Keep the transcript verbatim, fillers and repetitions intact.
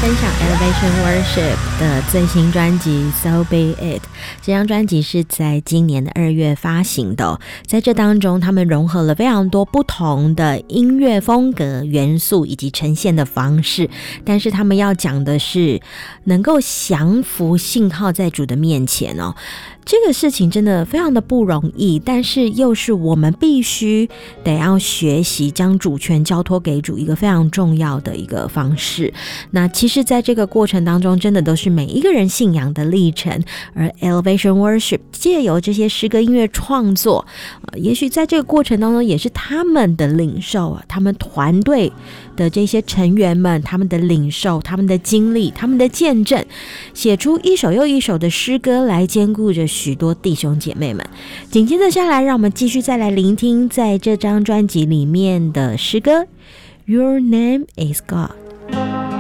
分享 Elevation Worship 的最新专辑 So Be It。 这张专辑是在今年的二月发行的、哦、在这当中他们融合了非常多不同的音乐风格元素以及呈现的方式，但是他们要讲的是能够降服信号在主的面前哦。这个事情真的非常的不容易，但是又是我们必须得要学习将主权交托给主一个非常重要的一个方式。那其实在这个过程当中真的都是每一个人信仰的历程，而 Elevation Worship 借由这些诗歌音乐创作、呃、也许在这个过程当中也是他们的领受啊，他们团队的这些成员们他们的领受，他们的经历，他们的见证，写出一首又一首的诗歌来兼顾着许多弟兄姐妹们。紧接着下来让我们继续再来聆听在这张专辑里面的诗歌 Your Name is God。